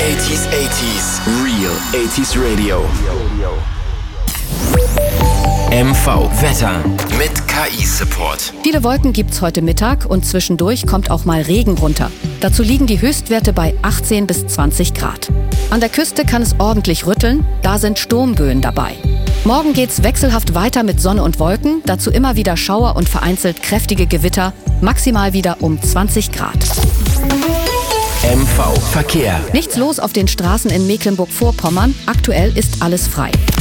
80s, Real 80s Radio. MV Wetter mit KI-Support. Viele Wolken gibt's heute Mittag und zwischendurch kommt auch mal Regen runter. Dazu liegen die Höchstwerte bei 18 bis 20 Grad. An der Küste kann es ordentlich rütteln, da sind Sturmböen dabei. Morgen geht's wechselhaft weiter mit Sonne und Wolken, dazu immer wieder Schauer und vereinzelt kräftige Gewitter, maximal wieder um 20 Grad. MV Verkehr. Nichts los auf den Straßen in Mecklenburg-Vorpommern, aktuell ist alles frei.